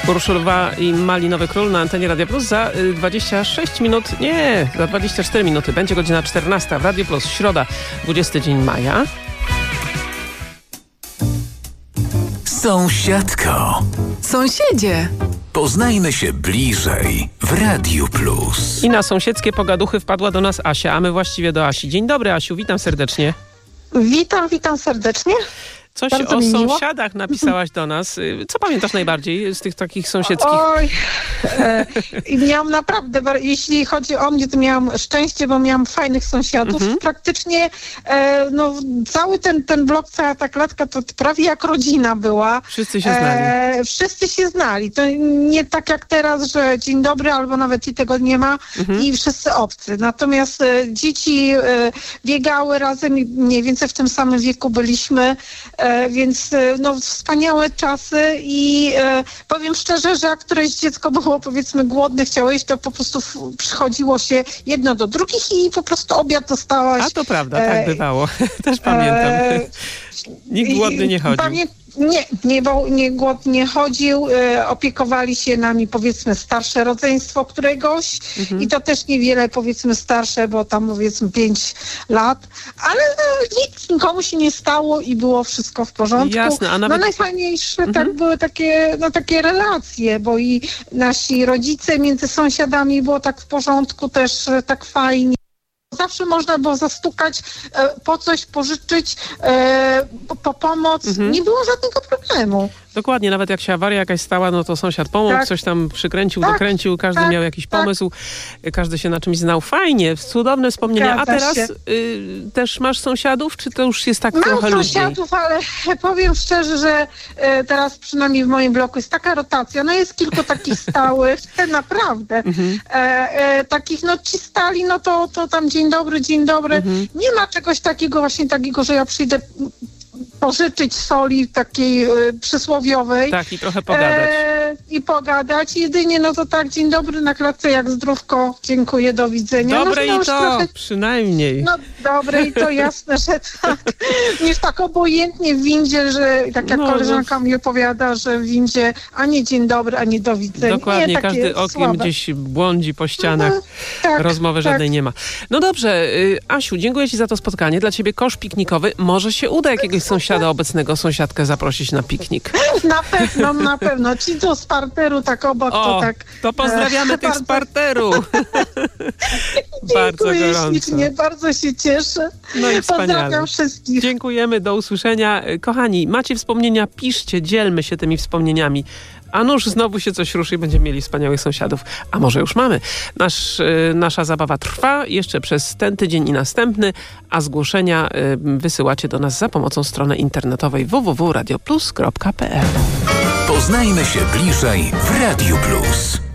Urszulowa i Malinowy Król na antenie Radio Plus za 26 minut, nie, za 24 minuty. Będzie godzina 14 w Radio Plus, środa, 20 dzień maja. Sąsiadko. Sąsiedzie. Poznajmy się bliżej w Radiu Plus. I na sąsiedzkie pogaduchy wpadła do nas Asia, a my właściwie do Asi. Dzień dobry, Asiu, witam serdecznie. Witam serdecznie. Coś Bardzo o sąsiadach napisałaś do nas. Co pamiętasz najbardziej z tych takich sąsiedzkich? Oj, miałam naprawdę, jeśli chodzi o mnie, to miałam szczęście, bo miałam fajnych sąsiadów. Praktycznie cały ten blok, cała ta klatka to prawie jak rodzina była. Wszyscy się znali. Wszyscy się znali. To nie tak jak teraz, że dzień dobry, albo nawet i tego nie ma i wszyscy obcy. Natomiast dzieci biegały razem i mniej więcej w tym samym wieku byliśmy. Więc wspaniałe czasy i powiem szczerze, że jak któreś dziecko było powiedzmy głodne, chciało jeść, to po prostu przychodziło się jedno do drugich i po prostu obiad dostałaś. A to prawda, tak bywało. Też pamiętam. Nikt głodny nie chodził. Nie głodnie chodził, opiekowali się nami powiedzmy starsze rodzeństwo któregoś i to też niewiele powiedzmy starsze, bo tam powiedzmy 5 lat, ale nikomu się nie stało i było wszystko w porządku. Jasne, a nawet... najfajniejsze tak były takie relacje, bo i nasi rodzice między sąsiadami było tak w porządku, też tak fajnie. Zawsze można było zastukać, po coś pożyczyć, po pomoc. Nie było żadnego problemu. Dokładnie, nawet jak się awaria jakaś stała, no to sąsiad pomógł, coś tam przykręcił, dokręcił, każdy miał jakiś pomysł, każdy się na czymś znał. Fajnie, cudowne wspomnienia. A teraz też masz sąsiadów, czy to już jest tak trochę luźniej? Mam sąsiadów, ale powiem szczerze, że teraz przynajmniej w moim bloku jest taka rotacja. No jest kilku takich stałych, naprawdę. Takich, ci stali, to tam dzień dobry. Nie ma czegoś takiego, że ja przyjdę pożyczyć soli takiej przysłowiowej. Tak, i trochę pogadać. I pogadać. Jedynie, to tak, dzień dobry na klatce, jak zdrówko, dziękuję, do widzenia. Dobre i to, trochę... przynajmniej. Dobre i to, jasne, że tak. Niż tak obojętnie w windzie, że tak jak koleżanka mi opowiada, że w windzie ani dzień dobry, ani do widzenia. Dokładnie, nie, każdy okiem gdzieś błądzi po ścianach. Rozmowy żadnej nie ma. No dobrze, Asiu, dziękuję Ci za to spotkanie. Dla Ciebie kosz piknikowy. Może się uda jakiegoś obecnego sąsiadkę zaprosić na piknik. Na pewno. Ci tu z parteru tak obok, to tak. To pozdrawiamy tych z parteru. Bardzo gorąco. Ślicznie, bardzo się cieszę. No i wspaniale. Pozdrawiam wszystkich. Dziękujemy, do usłyszenia. Kochani, macie wspomnienia, piszcie, dzielmy się tymi wspomnieniami. A nuż znowu się coś ruszy i będziemy mieli wspaniałych sąsiadów. A może już mamy. Nasza zabawa trwa jeszcze przez ten tydzień i następny, a zgłoszenia wysyłacie do nas za pomocą strony internetowej www.radioplus.pl. Poznajmy się bliżej w Radiu Plus.